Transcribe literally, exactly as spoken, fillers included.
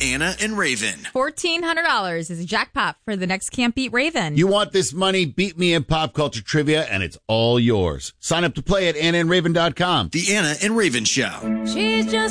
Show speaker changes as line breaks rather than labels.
Anna and Raven.
fourteen hundred dollars is a jackpot for the next Can't Beat Raven.
You want this money? Beat me in pop culture trivia, and it's all yours. Sign up to play at anna and raven dot com.
The Anna and Raven Show.
She's just